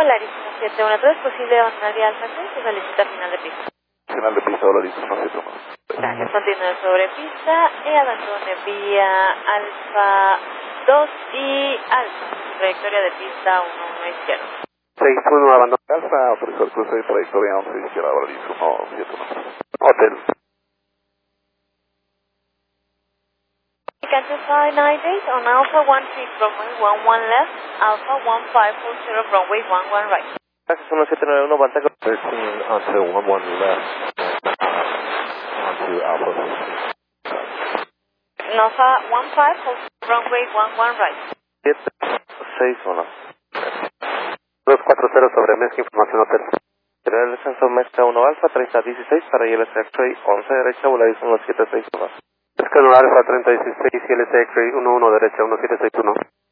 Volaris 713, posible abandonar Alfa 6 y solicitar final de pista. Final de pista, Volaris 171. Gracias, continúe sobre pista y abandone vía Alfa 2 y Alfa. Trayectoria de pista 11 izquierda. 61 abandono Alfa, autorizó el cruce de trayectoria 11 izquierda, Volaris 171. Hotel. Cancel 9 days on Alpha 13 runway 11 left, Alpha 1540 runway 11 right. Gracias, 1791, Bantaco. 13 until 11 left. Onto Alpha 15. Alpha 1540 runway 11 right. 761. 240 sobre Mezca, información hotel. General descenso Mezca 1 Alfa, 3016 para ILS X-Ray 11 derecha, Volaris 1761. Mezca 1 Alfa, 3016 y LS X-Ray 11 derecha, 1761.